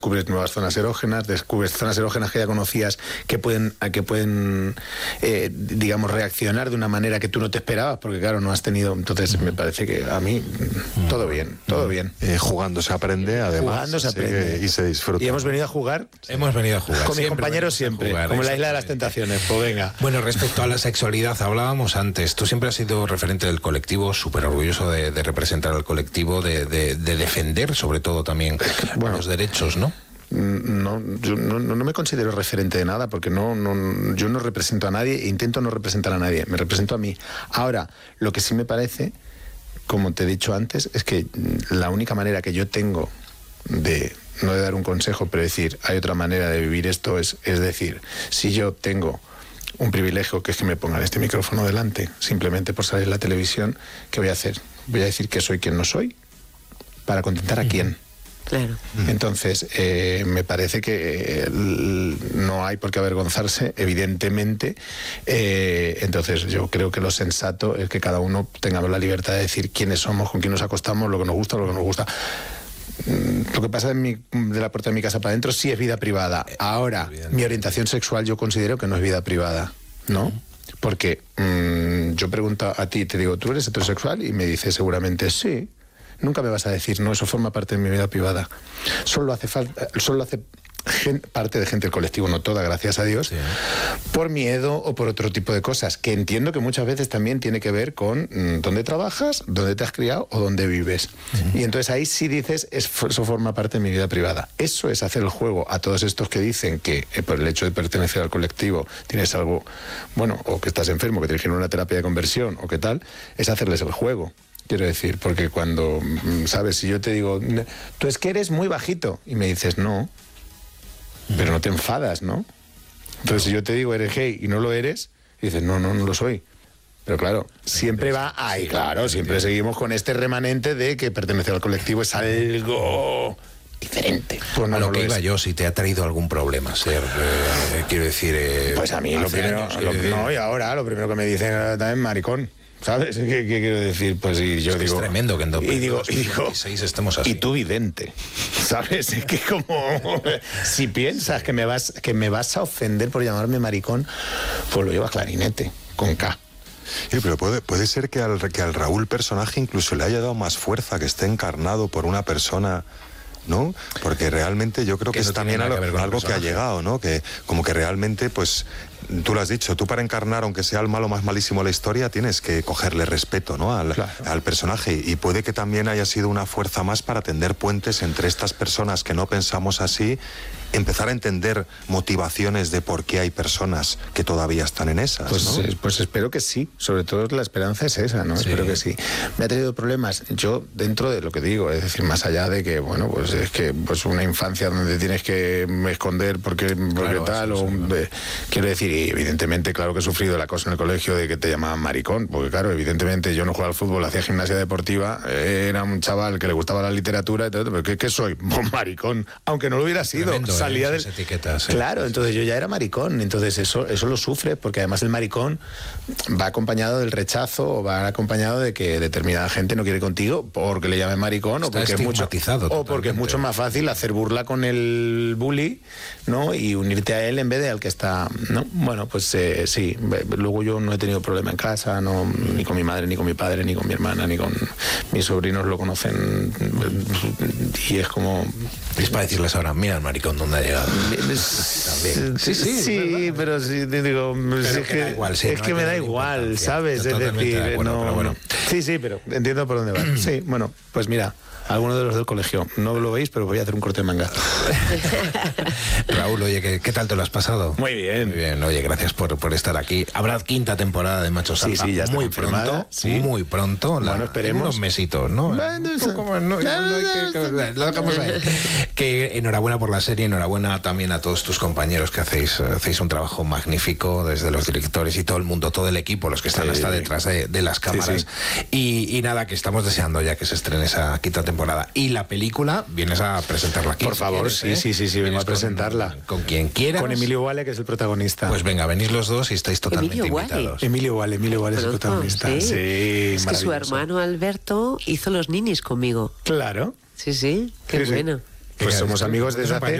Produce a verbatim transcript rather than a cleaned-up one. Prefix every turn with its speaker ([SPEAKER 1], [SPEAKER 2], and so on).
[SPEAKER 1] descubres nuevas zonas erógenas, descubres zonas erógenas que ya conocías que pueden, que pueden eh, digamos, reaccionar de una manera que tú no te esperabas, porque claro, no has tenido. Entonces me parece que a mí todo bien, todo bien.
[SPEAKER 2] Eh, jugando se aprende, además.
[SPEAKER 1] Jugando se aprende.
[SPEAKER 2] Y se disfruta.
[SPEAKER 1] Y hemos venido a jugar.
[SPEAKER 3] Hemos venido a jugar.
[SPEAKER 1] Con mis compañeros siempre, jugar, como la isla de las tentaciones. Pues venga.
[SPEAKER 3] Bueno, respecto a la sexualidad, hablábamos antes. Tú siempre has sido referente del colectivo, súper orgulloso de, de representar al colectivo, de, de, de defender sobre todo también bueno, los derechos, ¿no?
[SPEAKER 1] No, yo no, no me considero referente de nada, porque no, no, yo no represento a nadie e intento no representar a nadie, me represento a mí. Ahora, lo que sí me parece, como te he dicho antes, es que la única manera que yo tengo de, no de dar un consejo, pero decir, hay otra manera de vivir esto, es, es decir, si yo tengo un privilegio, que es que me pongan este micrófono delante, simplemente por salir en la televisión, ¿qué voy a hacer? Voy a decir que soy quien no soy, para contentar a quién.
[SPEAKER 4] Claro.
[SPEAKER 1] Entonces, eh, me parece que eh, no hay por qué avergonzarse, evidentemente. Eh, entonces, yo creo que lo sensato es que cada uno tengamos la libertad de decir quiénes somos, con quién nos acostamos, lo que nos gusta, lo que nos gusta. Lo que pasa en mi, de la puerta de mi casa para adentro sí es vida privada. Ahora, mi orientación sexual yo considero que no es vida privada, ¿no? Porque mmm, yo pregunto a ti, te digo, ¿tú eres heterosexual? Y me dices seguramente sí. Nunca me vas a decir, no, eso forma parte de mi vida privada. Solo hace falta, solo hace gente, parte de gente del colectivo, no toda, gracias a Dios, sí. por miedo o por otro tipo de cosas, que entiendo que muchas veces también tiene que ver con mmm, dónde trabajas, dónde te has criado o dónde vives. Uh-huh. Y entonces ahí sí dices, eso forma parte de mi vida privada. Eso es hacer el juego a todos estos que dicen que eh, por el hecho de pertenecer al colectivo tienes algo, bueno, o que estás enfermo, que tienes que ir a una terapia de conversión o qué tal, es hacerles el juego. Quiero decir, porque cuando, ¿sabes? Si yo te digo, tú es que eres muy bajito, y me dices, no, pero no te enfadas, ¿no? Entonces, si yo te digo, eres gay y no lo eres, y dices, no, no, no lo soy. Pero claro, siempre va ahí, claro, siempre seguimos con este remanente de que pertenecer al colectivo es algo diferente.
[SPEAKER 3] Pues no, a lo no que lo iba es. Yo, si te ha traído algún problema ser, eh, quiero decir... Eh,
[SPEAKER 1] pues a mí lo primero, años, lo, eh, no, y ahora lo primero que me dicen también maricón. ¿Sabes? ¿Qué, qué quiero decir? Pues y yo
[SPEAKER 3] es
[SPEAKER 1] digo...
[SPEAKER 3] Es tremendo que en
[SPEAKER 1] y digo, y digo,
[SPEAKER 3] estemos así.
[SPEAKER 1] Y tú vidente, ¿sabes? Es que como... Si piensas que me vas que me vas a ofender por llamarme maricón, pues lo llevas clarinete, con K.
[SPEAKER 2] Sí, pero puede, puede ser que al, que al Raúl personaje incluso le haya dado más fuerza, que esté encarnado por una persona... ¿no? Porque realmente yo creo que, que es también algo, que, algo que ha llegado, ¿no? Que como que realmente, pues, tú lo has dicho, tú para encarnar, aunque sea el malo más malísimo de la historia, tienes que cogerle respeto, ¿no? Al, claro. al personaje. Y puede que también haya sido una fuerza más para tender puentes entre estas personas que no pensamos así, empezar a entender motivaciones de por qué hay personas que todavía están en esas,
[SPEAKER 1] pues,
[SPEAKER 2] ¿no?
[SPEAKER 1] eh, pues espero que sí, sobre todo la esperanza es esa, ¿no? Sí. Espero que sí. Me ha tenido problemas, yo dentro de lo que digo, es decir, más allá de que, bueno, pues es que pues una infancia donde tienes que esconder porque, porque claro, tal, o de, quiero decir, y evidentemente, claro que he sufrido el acoso en el colegio de que te llamaban maricón, porque claro, evidentemente yo no jugaba al fútbol, hacía gimnasia deportiva, era un chaval que le gustaba la literatura, y todo, pero ¿qué, qué soy? Pues maricón, aunque no lo hubiera sido.
[SPEAKER 3] Tremendo,
[SPEAKER 1] salía
[SPEAKER 3] eh,
[SPEAKER 1] del...
[SPEAKER 3] etiquetas, eh.
[SPEAKER 1] Claro, entonces yo ya era maricón, entonces eso, eso lo sufre, porque además el maricón va acompañado del rechazo o va acompañado de que determinada gente no quiere contigo porque le llamen maricón o porque, es mucho, o porque es mucho más fácil hacer burla con el bully, ¿no? Y unirte a él en vez de al que está, ¿no? Bueno, pues eh, sí, luego yo no he tenido problema en casa, no, ni con mi madre, ni con mi padre, ni con mi hermana, ni con mis sobrinos lo conocen y es como...
[SPEAKER 3] Es para decirles ahora, mira el maricón donde ha llegado.
[SPEAKER 1] También. Sí, sí, sí, pero sí, te digo, pero es que, que, igual, sí, es no que me da igual, ¿sabes? Es decir, de acuerdo, no, pero bueno. Sí, sí, pero entiendo por dónde va. Sí, bueno, pues mira, algunos de los del colegio, no lo veis, pero voy a hacer un corte de manga.
[SPEAKER 3] Raúl, oye, ¿qué, ¿qué tal te lo has pasado?
[SPEAKER 1] Muy bien.
[SPEAKER 3] Muy bien, oye, gracias por, por estar aquí. Habrá quinta temporada de Machos Alfa.
[SPEAKER 1] Sí, sí, ya está
[SPEAKER 3] muy pronto, sí. muy pronto.
[SPEAKER 1] Bueno, la, esperemos.
[SPEAKER 3] Unos mesitos, ¿no? Bueno, no, no, no, que, lo dejamos ahí. Que enhorabuena por la serie, enhorabuena también a todos tus compañeros que hacéis, hacéis un trabajo magnífico, desde los directores y todo el mundo, todo el equipo, los que están sí. hasta detrás de, de las cámaras. Sí, sí. Y, y nada, que estamos deseando ya que se estrene esa quinta temporada. Y la película, vienes a presentarla aquí.
[SPEAKER 1] Por favor, quieres, sí, ¿eh? sí, sí, sí, vengo a presentarla.
[SPEAKER 3] Con, con quien quieras.
[SPEAKER 1] Con Emilio Wale, que es el protagonista.
[SPEAKER 3] Pues venga, venís los dos y estáis totalmente
[SPEAKER 4] Emilio
[SPEAKER 3] invitados.
[SPEAKER 4] Wale.
[SPEAKER 1] Emilio Wale, Emilio Wale es el protagonista. Sí, sí,
[SPEAKER 4] es que su hermano Alberto hizo los ninis conmigo.
[SPEAKER 1] Claro.
[SPEAKER 4] Sí, sí, qué
[SPEAKER 1] sí,
[SPEAKER 4] bueno.
[SPEAKER 1] Sí. Pues somos amigos desde hace